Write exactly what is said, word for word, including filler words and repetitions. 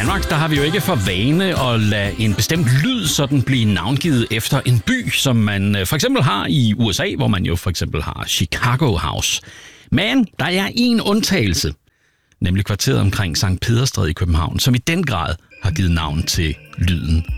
Danmark, der har vi jo ikke for vane at lade en bestemt lyd sådan blive navngivet efter en by, som man for eksempel har i U S A, hvor man jo for eksempel har Chicago House. Men der er en undtagelse, nemlig kvarteret omkring Sankt Pederstræde i København, som i den grad har givet navn til lyden